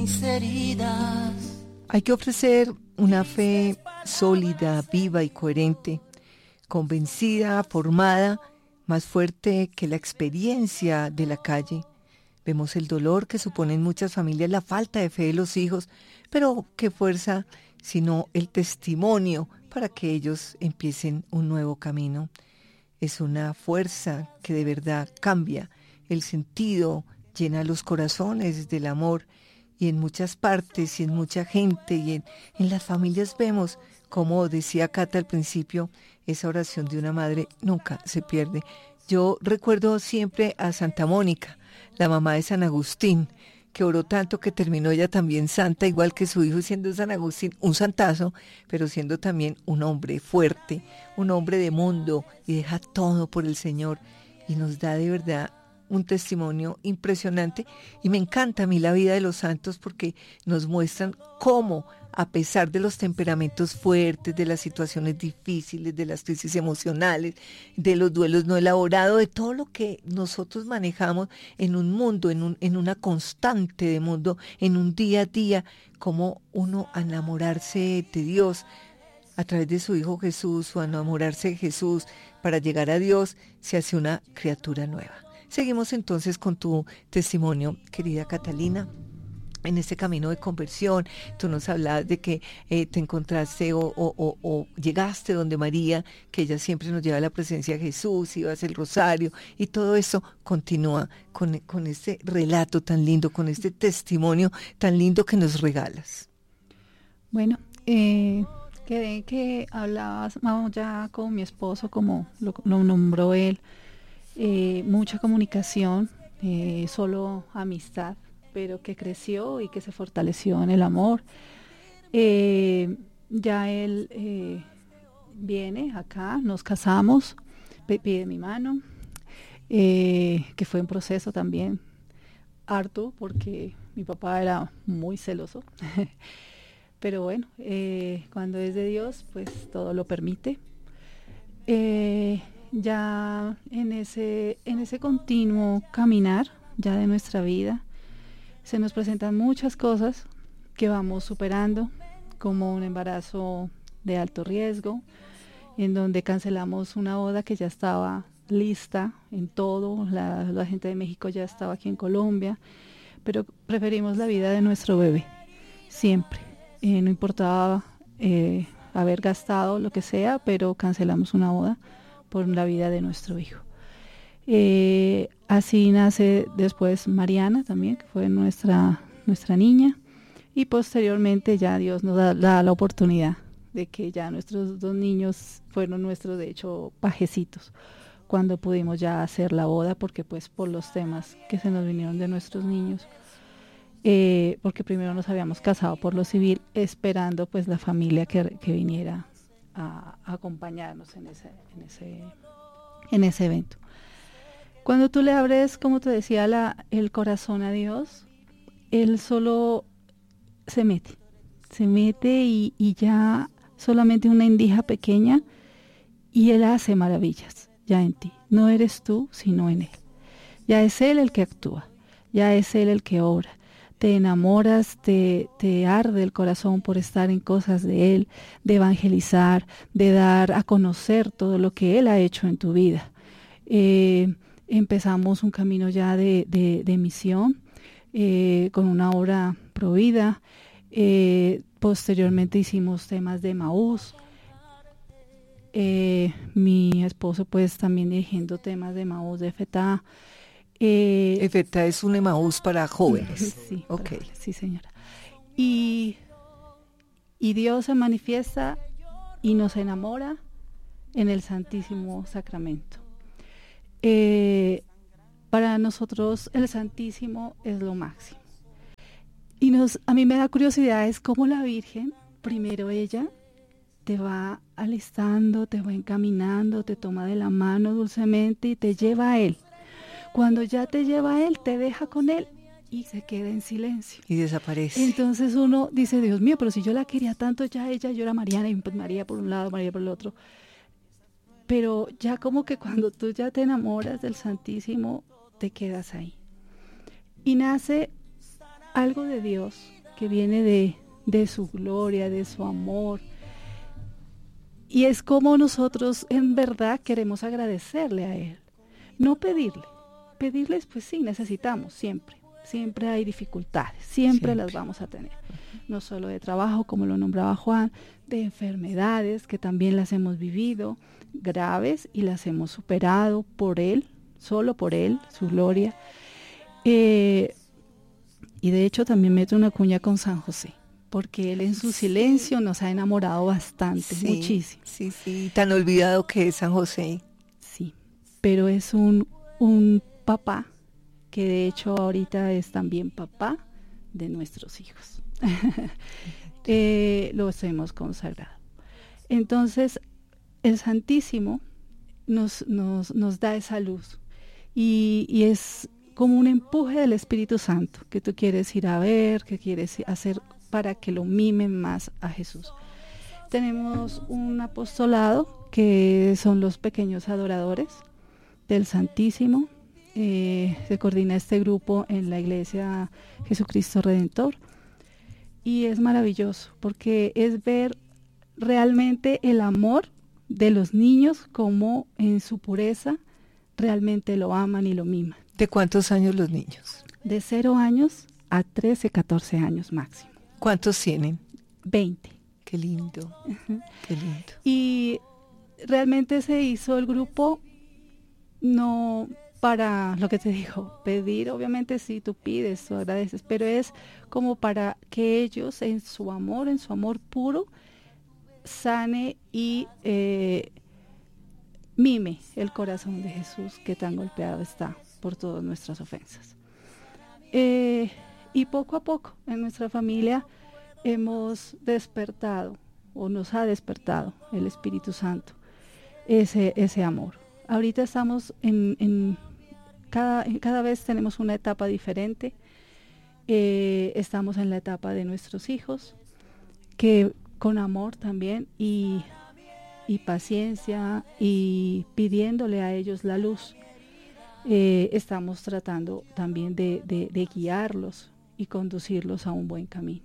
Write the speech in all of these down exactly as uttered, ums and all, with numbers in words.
Hay que ofrecer una fe sólida, viva y coherente, convencida, formada, más fuerte que la experiencia de la calle. Vemos el dolor que supone en muchas familias la falta de fe de los hijos, pero qué fuerza sino el testimonio para que ellos empiecen un nuevo camino. Es una fuerza que de verdad cambia el sentido, llena los corazones del amor, y en muchas partes y en mucha gente y en, en las familias vemos, como decía Cata al principio, esa oración de una madre nunca se pierde. Yo recuerdo siempre a Santa Mónica, la mamá de San Agustín, que oró tanto que terminó ella también santa, igual que su hijo, siendo San Agustín un santazo, pero siendo también un hombre fuerte, un hombre de mundo, y deja todo por el Señor, y nos da de verdad un testimonio impresionante. Y me encanta a mí la vida de los santos porque nos muestran cómo, a pesar de los temperamentos fuertes, de las situaciones difíciles, de las crisis emocionales, de los duelos no elaborados, de todo lo que nosotros manejamos en un mundo, en, un, en una constante de mundo, en un día a día, cómo uno a enamorarse de Dios a través de su Hijo Jesús, o a enamorarse de Jesús para llegar a Dios, se hace una criatura nueva. Seguimos entonces con tu testimonio, querida Catalina, en este camino de conversión. Tú nos hablabas de que eh, te encontraste o, o, o, o llegaste donde María, que ella siempre nos lleva a la presencia de Jesús, ibas el rosario, y todo eso continúa con, con este relato tan lindo, con este testimonio tan lindo que nos regalas. Bueno, eh, quedé que hablabas, vamos ya con mi esposo, como lo, lo nombró él, eh, mucha comunicación, eh, solo amistad, pero que creció y que se fortaleció en el amor. Eh, ya él eh, viene acá, nos casamos, pide mi mano, eh, que fue un proceso también harto, porque mi papá era muy celoso, pero bueno, eh, cuando es de Dios, pues todo lo permite. Eh, ya en ese, en ese continuo caminar ya de nuestra vida, se nos presentan muchas cosas que vamos superando, como un embarazo de alto riesgo, en donde cancelamos una boda que ya estaba lista en todo, la, la gente de México ya estaba aquí en Colombia, pero preferimos la vida de nuestro bebé, siempre. Eh, no importaba eh, haber gastado lo que sea, pero cancelamos una boda por la vida de nuestro hijo. Eh, así nace después Mariana también, que fue nuestra, nuestra niña, y posteriormente ya Dios nos da, da la oportunidad de que ya nuestros dos niños fueron nuestros, de hecho, pajecitos, cuando pudimos ya hacer la boda, porque pues por los temas que se nos vinieron de nuestros niños, eh, porque primero nos habíamos casado por lo civil, esperando pues la familia que, que viniera a, a acompañarnos en ese, en ese, en ese evento. Cuando tú le abres, como te decía, la, el corazón a Dios, Él solo se mete, se mete y, y ya solamente una endija pequeña, y Él hace maravillas ya en ti. No eres tú, sino en Él. Ya es Él el que actúa, ya es Él el que obra. Te enamoras, te, te arde el corazón por estar en cosas de Él, de evangelizar, de dar a conocer todo lo que Él ha hecho en tu vida. Eh, empezamos un camino ya de, de, de misión, eh, con una obra Provida. Eh, posteriormente hicimos temas de Emaús. Eh, mi esposo pues también dirigiendo temas de Emaús, de F T A. Eh, F T A es un Emaús para jóvenes. Sí, okay. para, sí, señora. Y, y Dios se manifiesta y nos enamora en el Santísimo Sacramento. Eh, para nosotros el Santísimo es lo máximo. Y nos, a mí me da curiosidad es cómo la Virgen, primero ella te va alistando, te va encaminando, te toma de la mano dulcemente y te lleva a Él. Cuando ya te lleva a Él, te deja con Él y se queda en silencio. Y desaparece. Entonces uno dice, Dios mío, pero si yo la quería tanto ya ella, yo era Mariana, y pues María por un lado, María por el otro. Pero ya como que cuando tú ya te enamoras del Santísimo, te quedas ahí. Y nace algo de Dios que viene de, de su gloria, de su amor. Y es como nosotros en verdad queremos agradecerle a Él, no pedirle. Pedirles, pues sí, necesitamos siempre. Siempre hay dificultades, siempre, siempre las vamos a tener. No solo de trabajo, como lo nombraba Juan, de enfermedades que también las hemos vivido, graves, y las hemos superado por Él, solo por Él, su gloria. Eh, y de hecho también meto una cuña con San José, porque Él en su sí. silencio nos ha enamorado bastante, sí, muchísimo. Sí, sí, tan olvidado que es San José. Sí, pero es un, un papá, que de hecho ahorita es también papá de nuestros hijos. eh, los hemos consagrado. Entonces, el Santísimo nos, nos, nos da esa luz y, y es como un empuje del Espíritu Santo que tú quieres ir a ver, que quieres hacer para que lo mimen más a Jesús. Tenemos un apostolado que son los pequeños adoradores del Santísimo. Eh, se coordina este grupo en la Iglesia Jesucristo Redentor y es maravilloso porque es ver realmente el amor de los niños, como en su pureza realmente lo aman y lo miman. ¿De cuántos años los niños? De cero años a trece, catorce años máximo. ¿Cuántos tienen? veinte. Qué lindo, uh-huh. Qué lindo. Y realmente se hizo el grupo no para lo que te digo, pedir, obviamente si tú pides, tú agradeces, pero es como para que ellos en su amor, en su amor puro, sane y eh, mime el corazón de Jesús que tan golpeado está por todas nuestras ofensas. Eh, y poco a poco en nuestra familia hemos despertado, o nos ha despertado el Espíritu Santo, ese, ese amor. Ahorita estamos en... en Cada, cada vez tenemos una etapa diferente. Eh, estamos en la etapa de nuestros hijos, que con amor también y, y paciencia y pidiéndole a ellos la luz, eh, estamos tratando también de, de, de guiarlos y conducirlos a un buen camino.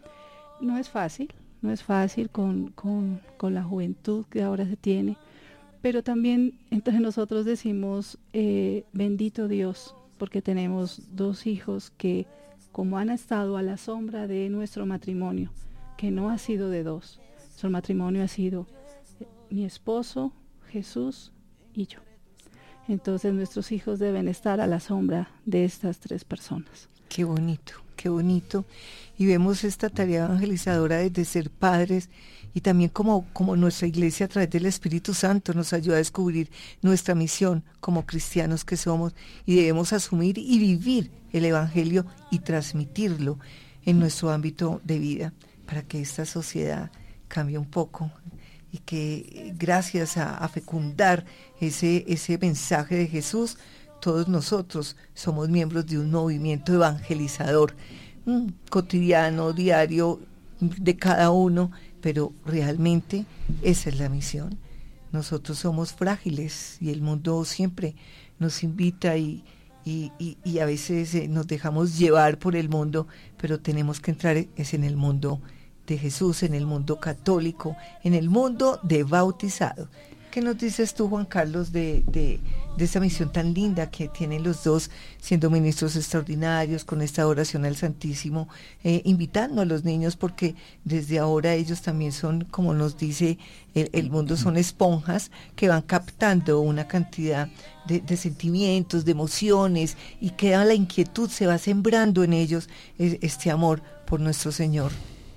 No es fácil, no es fácil con, con, con la juventud que ahora se tiene, pero también entre nosotros decimos, eh, bendito Dios, porque tenemos dos hijos que, como han estado a la sombra de nuestro matrimonio, que no ha sido de dos, nuestro matrimonio ha sido mi esposo, Jesús y yo. Entonces nuestros hijos deben estar a la sombra de estas tres personas. Qué bonito, qué bonito. Y vemos esta tarea evangelizadora desde ser padres y también como, como nuestra iglesia a través del Espíritu Santo nos ayuda a descubrir nuestra misión como cristianos que somos y debemos asumir y vivir el Evangelio y transmitirlo en nuestro ámbito de vida para que esta sociedad cambie un poco y que gracias a, a fecundar ese, ese mensaje de Jesús, todos nosotros somos miembros de un movimiento evangelizador mmm, cotidiano, diario, de cada uno, pero realmente esa es la misión. Nosotros somos frágiles y el mundo siempre nos invita y, y, y, y a veces eh, nos dejamos llevar por el mundo, pero tenemos que entrar es en el mundo de Jesús, en el mundo católico, en el mundo de bautizados. ¿Qué nos dices tú, Juan Carlos, de, de, de esa misión tan linda que tienen los dos, siendo ministros extraordinarios, con esta oración al Santísimo, eh, invitando a los niños, porque desde ahora ellos también son, como nos dice el, el mundo, son esponjas que van captando una cantidad de, de sentimientos, de emociones, y queda la inquietud, se va sembrando en ellos este amor por nuestro Señor?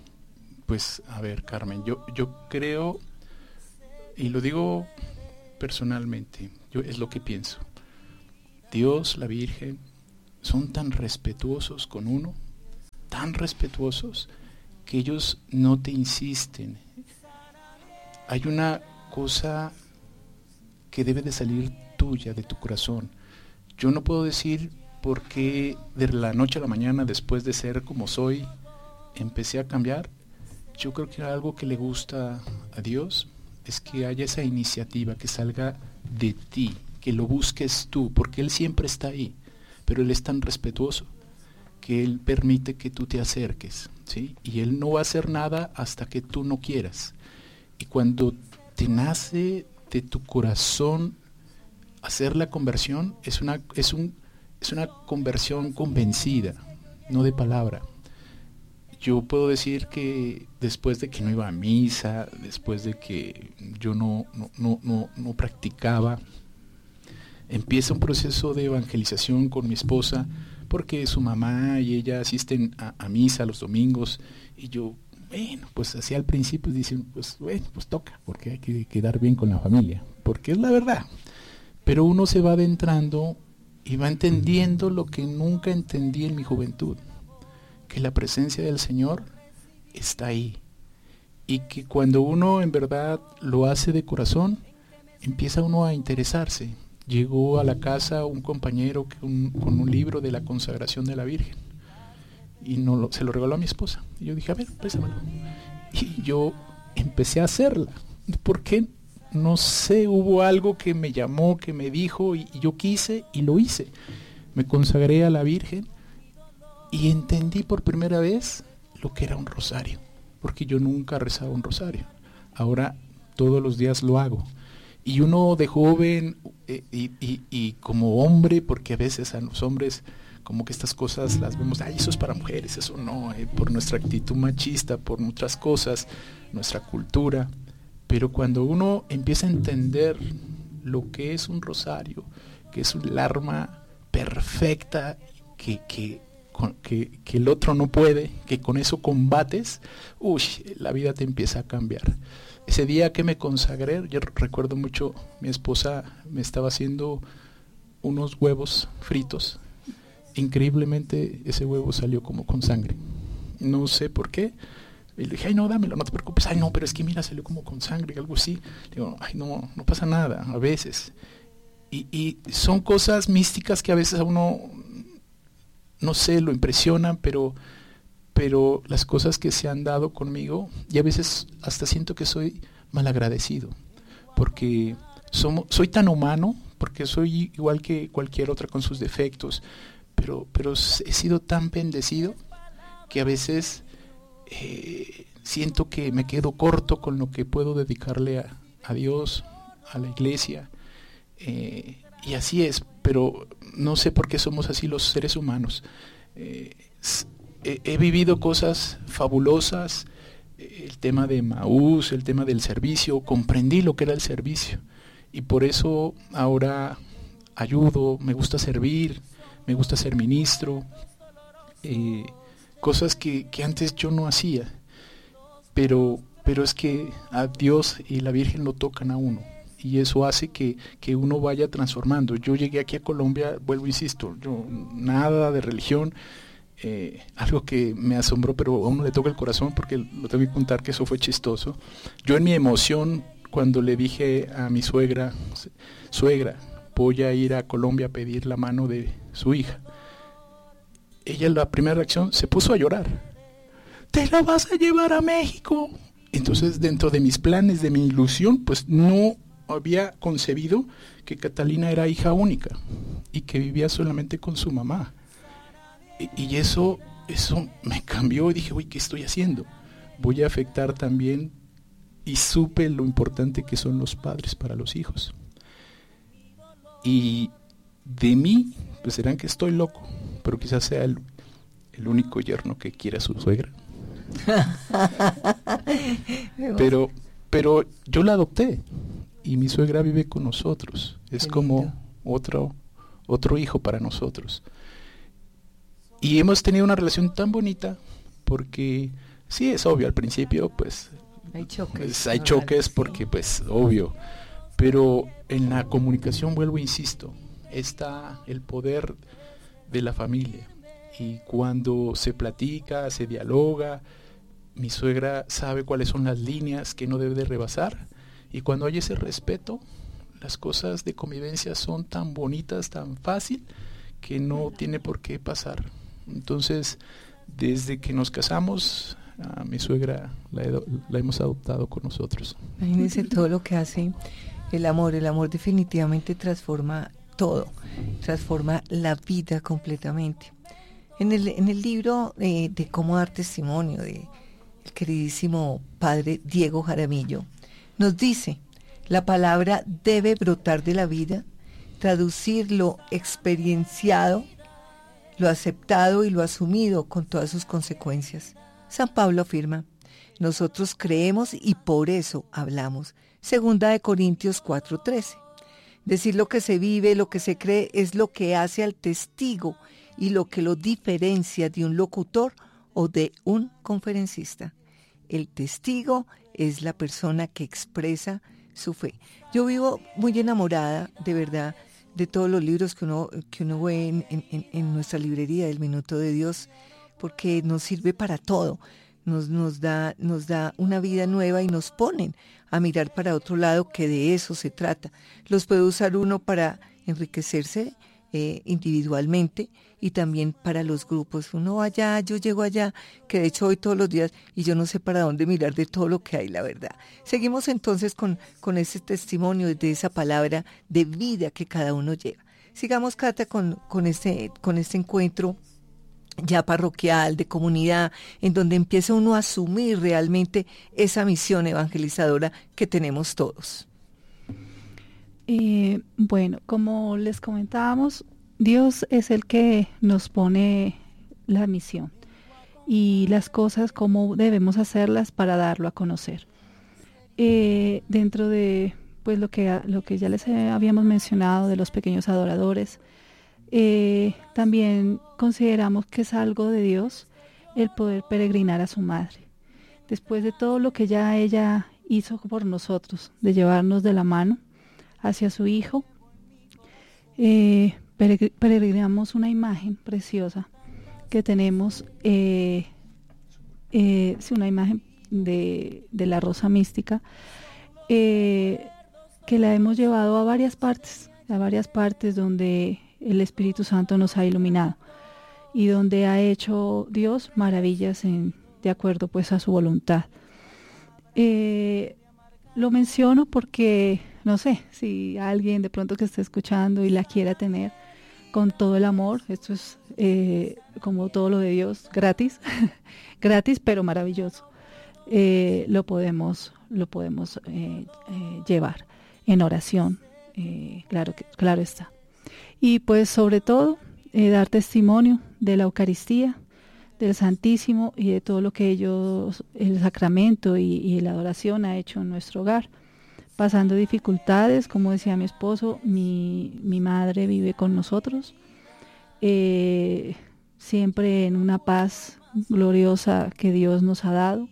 Pues, a ver, Carmen, yo, yo creo... Y lo digo personalmente, yo es lo que pienso. Dios, la Virgen, son tan respetuosos con uno, tan respetuosos, que ellos no te insisten. Hay una cosa que debe de salir tuya, de tu corazón. Yo no puedo decir por qué de la noche a la mañana, después de ser como soy, empecé a cambiar. Yo creo que algo que le gusta a Dios es que haya esa iniciativa, que salga de ti, que lo busques tú, porque Él siempre está ahí, pero Él es tan respetuoso que Él permite que tú te acerques, ¿sí? Y Él no va a hacer nada hasta que tú no quieras. Y cuando te nace de tu corazón hacer la conversión, es una, es un, es una conversión convencida, no de palabra. Yo puedo decir que después de que no iba a misa, después de que yo no, no, no, no, no practicaba, empieza un proceso de evangelización con mi esposa, porque su mamá y ella asisten a, a misa los domingos, y yo, bueno, pues así al principio dicen, pues bueno, pues toca, porque hay que quedar bien con la familia, porque es la verdad. Pero uno se va adentrando y va entendiendo lo que nunca entendí en mi juventud, que la presencia del Señor está ahí, y que cuando uno en verdad lo hace de corazón, empieza uno a interesarse. Llegó a la casa un compañero un, con un libro de la consagración de la Virgen, y no lo, se lo regaló a mi esposa, y yo dije, a ver, préstamelo, y yo empecé a hacerla. ¿Por qué? No sé, hubo algo que me llamó, que me dijo, y, y yo quise y lo hice. Me consagré a la Virgen y entendí por primera vez lo que era un rosario, porque yo nunca rezaba un rosario. Ahora todos los días lo hago. Y uno de joven eh, y, y, y como hombre, porque a veces a los hombres como que estas cosas las vemos, ay, eso es para mujeres, eso no, eh, por nuestra actitud machista, por otras cosas, nuestra cultura. Pero cuando uno empieza a entender lo que es un rosario, que es un arma perfecta, que, que, que, que el otro no puede, que con eso combates, uy, la vida te empieza a cambiar. Ese día que me consagré, yo recuerdo mucho, mi esposa me estaba haciendo unos huevos fritos. Increíblemente ese huevo salió como con sangre. No sé por qué. Y le dije, ay, no, dámelo, no te preocupes. Ay, no, pero es que mira, salió como con sangre, algo así. Le digo, ay, no, no pasa nada, a veces. Y, y son cosas místicas que a veces a uno, no sé, lo impresionan, pero, pero las cosas que se han dado conmigo, y a veces hasta siento que soy malagradecido, porque somos, soy tan humano, porque soy igual que cualquier otra con sus defectos, pero, pero he sido tan bendecido que a veces eh, siento que me quedo corto con lo que puedo dedicarle a, a Dios, a la iglesia, eh, y así es, pero no sé por qué somos así los seres humanos. Eh, he, he vivido cosas fabulosas, el tema de Maús, el tema del servicio, comprendí lo que era el servicio, y por eso ahora ayudo, me gusta servir, me gusta ser ministro, eh, cosas que, que antes yo no hacía, pero, pero es que a Dios y la Virgen lo tocan a uno, y eso hace que, que uno vaya transformando. Yo llegué aquí a Colombia, vuelvo, insisto, yo nada de religión, eh, algo que me asombró, pero a uno le toca el corazón, porque lo tengo que contar que eso fue chistoso. Yo en mi emoción, cuando le dije a mi suegra, suegra, voy a ir a Colombia a pedir la mano de su hija, ella, la primera reacción, se puso a llorar. ¿Te la vas a llevar a México? Entonces, dentro de mis planes, de mi ilusión, pues no había concebido que Catalina era hija única y que vivía solamente con su mamá. Y, y eso, eso me cambió, y dije, uy, ¿qué estoy haciendo? Voy a afectar también, y supe lo importante que son los padres para los hijos. Y de mí, pues serán que estoy loco, pero quizás sea el, el único yerno que quiere a su suegra. pero, pero yo la adopté, y mi suegra vive con nosotros. Es como otro, otro hijo para nosotros. Y hemos tenido una relación tan bonita, porque sí, es obvio, al principio pues hay choques, pues, hay choques porque pues obvio, pero en la comunicación, vuelvo e insisto, está el poder de la familia, y cuando se platica, se dialoga, mi suegra sabe cuáles son las líneas que no debe de rebasar, y cuando hay ese respeto, las cosas de convivencia son tan bonitas, tan fácil, que no tiene por qué pasar. Entonces, desde que nos casamos, a mi suegra la, he, la hemos adoptado con nosotros. Imagínense todo lo que hace el amor. El amor definitivamente transforma todo, transforma la vida completamente. En el, en el libro eh, de Cómo dar testimonio de el queridísimo padre Diego Jaramillo, nos dice, la palabra debe brotar de la vida, traducir lo experienciado, lo aceptado y lo asumido con todas sus consecuencias. San Pablo afirma, nosotros creemos y por eso hablamos. Segunda de Corintios cuatro trece. Decir lo que se vive, lo que se cree, es lo que hace al testigo y lo que lo diferencia de un locutor o de un conferencista. El testigo es la persona que expresa su fe. Yo vivo muy enamorada, de verdad, de todos los libros que uno, que uno ve en, en, en nuestra librería del Minuto de Dios, porque nos sirve para todo. Nos, nos, da, nos da una vida nueva y nos ponen a mirar para otro lado, que de eso se trata. Los puede usar uno para enriquecerse eh, individualmente y también para los grupos. Uno va allá, yo llego allá, que de hecho voy todos los días y yo no sé para dónde mirar de todo lo que hay, la verdad. Seguimos entonces con, con ese testimonio de esa palabra de vida que cada uno lleva. Sigamos, Cata, con, con, este, con este encuentro ya parroquial, de comunidad, en donde empieza uno a asumir realmente esa misión evangelizadora que tenemos todos. Eh, bueno, como les comentábamos, Dios es el que nos pone la misión y las cosas como debemos hacerlas para darlo a conocer. Eh, dentro de pues lo que, lo que ya les habíamos mencionado de los pequeños adoradores, Eh, también consideramos que es algo de Dios el poder peregrinar a su madre. Después de todo lo que ya ella hizo por nosotros, de llevarnos de la mano hacia su Hijo, eh, peregrinamos una imagen preciosa que tenemos, eh, eh, sí, una imagen de, de la rosa mística, eh, que la hemos llevado a varias partes, a varias partes donde el Espíritu Santo nos ha iluminado y donde ha hecho Dios maravillas en, de acuerdo pues a su voluntad. Eh, lo menciono porque, no sé, si alguien de pronto que esté escuchando y la quiera tener con todo el amor, esto es eh, como todo lo de Dios, gratis, gratis pero maravilloso, eh, lo podemos, lo podemos eh, eh, llevar en oración, eh, claro, que, claro está. Y pues sobre todo eh, dar testimonio de la Eucaristía, del Santísimo y de todo lo que ellos, el sacramento y, y la adoración ha hecho en nuestro hogar. Pasando dificultades, como decía mi esposo, mi, mi madre vive con nosotros, eh, siempre en una paz gloriosa que Dios nos ha dado.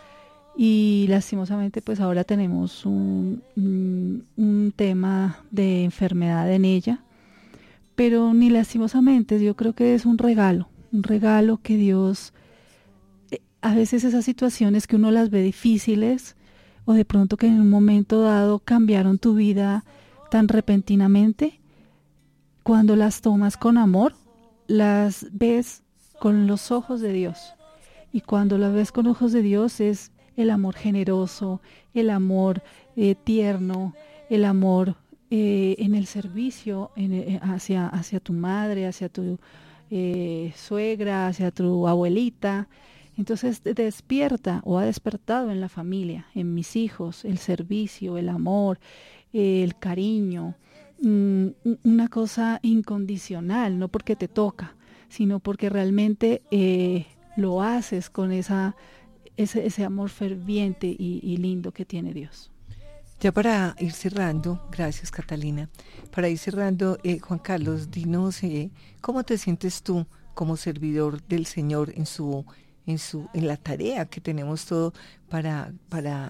Y lastimosamente pues ahora tenemos un, un, un tema de enfermedad en ella, pero ni lastimosamente, yo creo que es un regalo, un regalo que Dios, eh, a veces esas situaciones que uno las ve difíciles, o de pronto que en un momento dado cambiaron tu vida tan repentinamente, cuando las tomas con amor, las ves con los ojos de Dios. Y cuando las ves con ojos de Dios es el amor generoso, el amor eh, tierno, el amor Eh, en el servicio en, eh, hacia, hacia tu madre, hacia tu eh, suegra, hacia tu abuelita. Entonces despierta o ha despertado en la familia, en mis hijos, el servicio, el amor, eh, el cariño, mm, una cosa incondicional, no porque te toca, sino porque realmente eh, lo haces con esa, ese, ese amor ferviente y, y lindo que tiene Dios. Ya para ir cerrando, gracias Catalina, para ir cerrando, eh, Juan Carlos, dinos eh, cómo te sientes tú como servidor del Señor en su, en su, en la tarea que tenemos todo para, para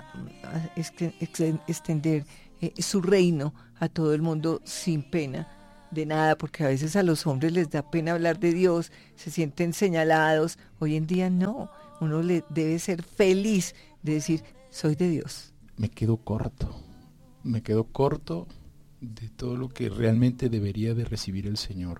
extender eh, su reino a todo el mundo sin pena de nada, porque a veces a los hombres les da pena hablar de Dios, se sienten señalados. Hoy en día no, uno le debe ser feliz de decir, soy de Dios. Me quedo corto, me quedo corto de todo lo que realmente debería de recibir el Señor.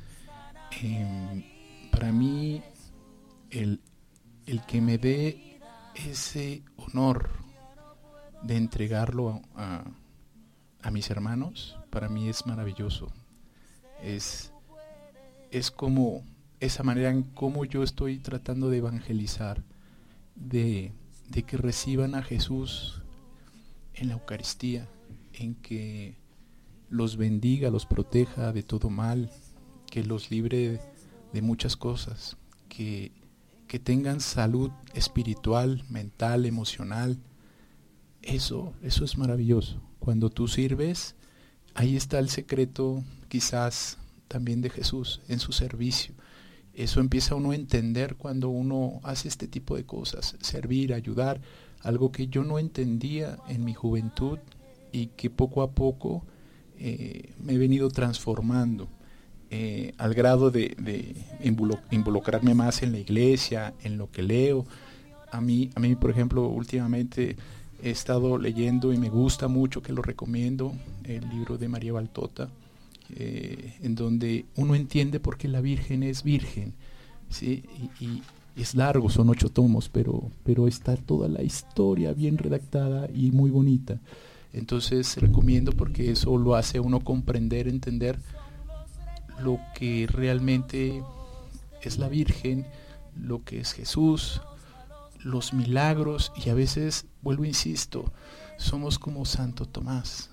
Eh, para mí, el, el que me dé ese honor de entregarlo a, a, a mis hermanos, para mí es maravilloso. Es, es como esa manera en cómo yo estoy tratando de evangelizar, de, de que reciban a Jesús en la Eucaristía, en que los bendiga, los proteja de todo mal, que los libre de muchas cosas, que, que tengan salud espiritual, mental, emocional. Eso, eso es maravilloso. Cuando tú sirves, ahí está el secreto quizás también de Jesús, en su servicio. Eso empieza uno a entender cuando uno hace este tipo de cosas, servir, ayudar, algo que yo no entendía en mi juventud y que poco a poco eh, me he venido transformando eh, al grado de, de involucrarme más en la iglesia, en lo que leo. A mí, a mí, por ejemplo, últimamente he estado leyendo y me gusta mucho, que lo recomiendo, el libro de María Baltota, eh, en donde uno entiende por qué la Virgen es virgen, ¿sí? Y, y es largo, son ocho tomos, pero, pero está toda la historia bien redactada y muy bonita. Entonces recomiendo, porque eso lo hace a uno comprender, entender lo que realmente es la Virgen, lo que es Jesús, los milagros, y a veces, vuelvo, insisto, somos como Santo Tomás.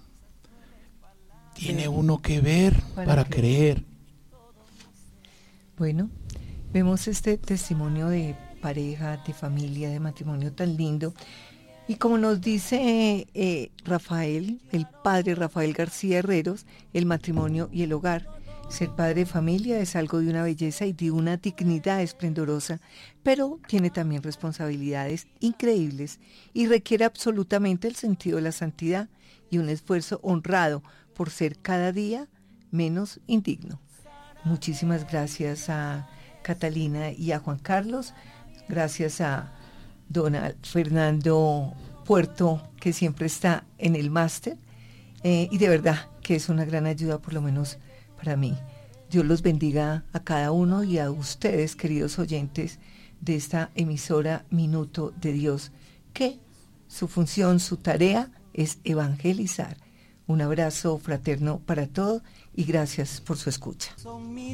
Tiene uno que ver para, para creer. Bueno, vemos este testimonio de pareja, de familia, de matrimonio tan lindo. Y como nos dice eh, Rafael, el padre Rafael García Herreros, el matrimonio y el hogar, ser padre de familia es algo de una belleza y de una dignidad esplendorosa, pero tiene también responsabilidades increíbles y requiere absolutamente el sentido de la santidad y un esfuerzo honrado por ser cada día menos indigno. Muchísimas gracias a Catalina y a Juan Carlos, gracias a don Fernando Puerto, que siempre está en el máster, eh, y de verdad que es una gran ayuda, por lo menos para mí. Dios los bendiga a cada uno y a ustedes, queridos oyentes de esta emisora Minuto de Dios, que su función, su tarea es evangelizar. Un abrazo fraterno para todos y gracias por su escucha.